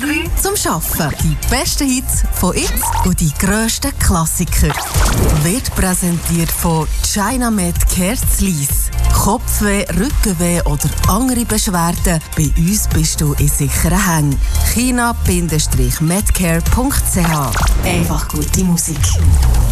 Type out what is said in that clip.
zum Arbeiten. Die besten Hits von jetzt und die grössten Klassiker. Wird präsentiert von Chinamed Kerzlis. Kopfweh, Rückenweh oder andere Beschwerden? Bei uns bist du in sicheren Händen. China-medcare.ch. Einfach gute Musik.